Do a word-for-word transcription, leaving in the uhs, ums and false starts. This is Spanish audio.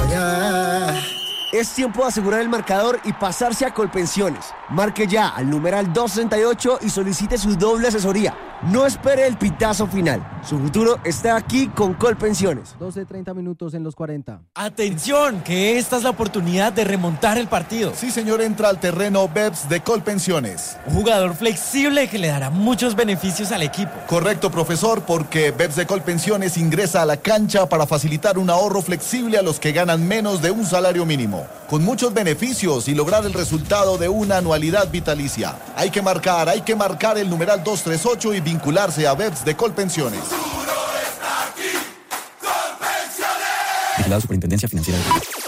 Es tiempo de asegurar el marcador y pasarse a Colpensiones. Marque ya al numeral doscientos sesenta y ocho y solicite su doble asesoría. No espere el pitazo final. Su futuro está aquí con Colpensiones. doce treinta minutos en los cuarenta. ¡Atención! Que esta es la oportunidad de remontar el partido. Sí, señor, entra al terreno B E P S de Colpensiones. Un jugador flexible que le dará muchos beneficios al equipo. Correcto, profesor, porque B E P S de Colpensiones ingresa a la cancha para facilitar un ahorro flexible a los que ganan menos de un salario mínimo, con muchos beneficios y lograr el resultado de una anualidad vitalicia. Hay que marcar, hay que marcar el numeral doscientos treinta y ocho y vincularse a B E P S de Colpensiones. Vigilado Superintendencia Financiera de Colombia.